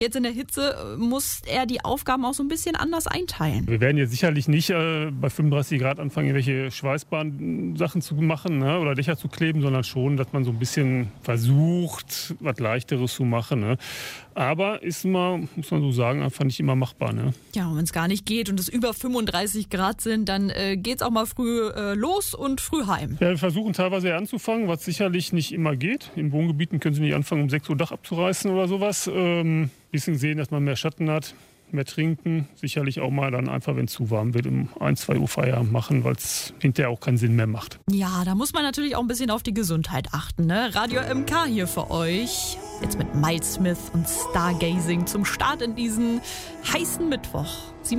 Jetzt in der Hitze muss er die Aufgaben auch so ein bisschen anders einteilen. Wir werden jetzt sicherlich nicht bei 35 Grad anfangen, irgendwelche Schweißbahn-Sachen zu machen, ne, oder Dächer zu kleben, sondern schon, dass man so ein bisschen versucht, was Leichteres zu machen. Ne. Aber ist immer, muss man so sagen, einfach nicht immer machbar. Ne. Ja, und wenn es gar nicht geht und es über 35 Grad sind, dann geht's auch mal früh los und früh heim. Ja, wir versuchen teilweise eher anzufangen, was sicherlich nicht immer geht. In Wohngebieten können Sie nicht anfangen, um 6 Uhr Dach abzureißen oder sowas. Bisschen sehen, dass man mehr Schatten hat, mehr trinken. Sicherlich auch mal dann einfach, wenn es zu warm wird, um 1, 2 Uhr Feierabend machen, weil es hinterher auch keinen Sinn mehr macht. Ja, da muss man natürlich auch ein bisschen auf die Gesundheit achten. Ne? Radio MK hier für euch. Jetzt mit Miles Smith und Stargazing zum Start in diesen heißen Mittwoch.